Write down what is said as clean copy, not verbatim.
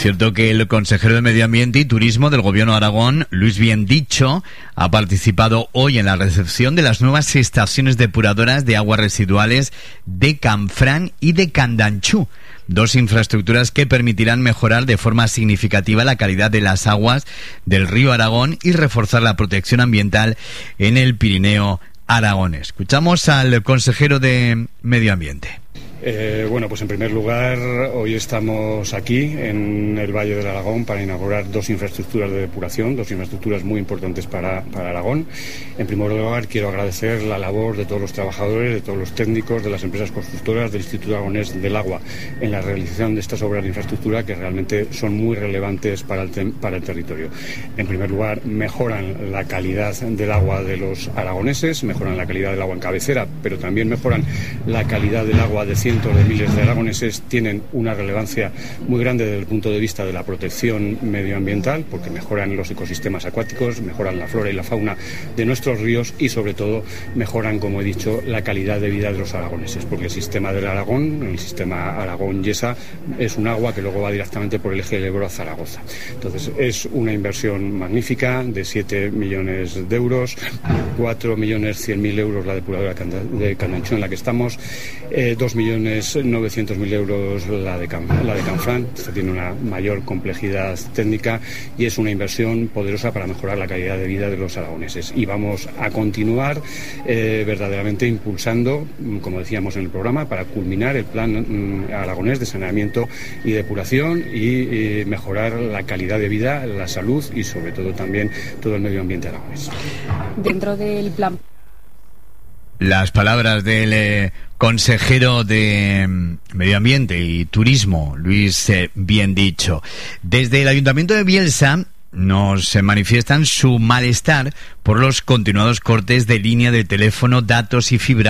Cierto que el consejero de Medio Ambiente y Turismo del Gobierno de Aragón, Luis Biendicho, ha participado hoy en la recepción de las nuevas estaciones depuradoras de aguas residuales de Canfrán y de Candanchú, dos infraestructuras que permitirán mejorar de forma significativa la calidad de las aguas del río Aragón y reforzar la protección ambiental en el Pirineo aragonés. Escuchamos al consejero de Medio Ambiente. Bueno, pues en primer lugar, hoy estamos aquí en el Valle del Aragón para inaugurar dos infraestructuras de depuración, dos infraestructuras muy importantes para Aragón. En primer lugar, quiero agradecer la labor de todos los trabajadores, de todos los técnicos, de las empresas constructoras del Instituto Aragonés del Agua en la realización de estas obras de infraestructura que realmente son muy relevantes para el territorio. En primer lugar, mejoran la calidad del agua de los aragoneses, mejoran la calidad del agua en cabecera, pero también mejoran la calidad del agua de cientos de miles de aragoneses. Tienen una relevancia muy grande desde el punto de vista de la protección medioambiental, porque mejoran los ecosistemas acuáticos, mejoran la flora y la fauna de nuestros ríos y sobre todo mejoran, como he dicho, la calidad de vida de los aragoneses, porque el sistema del Aragón, el sistema Aragón-Yesa, es un agua que luego va directamente por el eje del Ebro a Zaragoza. Entonces es una inversión magnífica de 7 millones de euros, 4.100.000 euros la depuradora de Candanchú en la que estamos, 2.900.000 euros la de Canfrán. Esta tiene una mayor complejidad técnica y es una inversión poderosa para mejorar la calidad de vida de los aragoneses. Y vamos a continuar verdaderamente impulsando, como decíamos en el programa, para culminar el plan aragonés de saneamiento y depuración y mejorar la calidad de vida, la salud y sobre todo también todo el medio ambiente aragonés. Dentro del plan. Las palabras del consejero de Medio Ambiente y Turismo, Luis Biendicho. Desde el Ayuntamiento de Bielsa nos manifiestan su malestar por los continuados cortes de línea de teléfono, datos y fibra